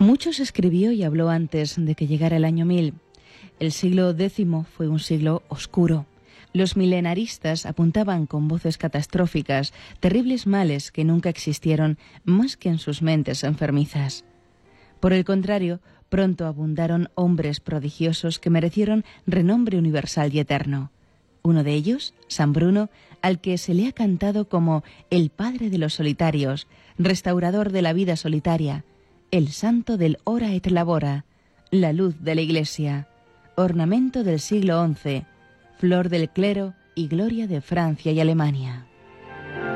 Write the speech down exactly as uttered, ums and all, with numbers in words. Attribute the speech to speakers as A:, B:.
A: Mucho se escribió y habló antes de que llegara el año mil. El siglo décimo fue un siglo oscuro. Los milenaristas apuntaban con voces catastróficas terribles males que nunca existieron más que en sus mentes enfermizas. Por el contrario, pronto abundaron hombres prodigiosos que merecieron renombre universal y eterno. Uno de ellos, San Bruno, al que se le ha cantado como el padre de los solitarios, restaurador de la vida solitaria, el santo del ora et labora, la luz de la Iglesia, ornamento del siglo once, flor del clero y gloria de Francia y Alemania.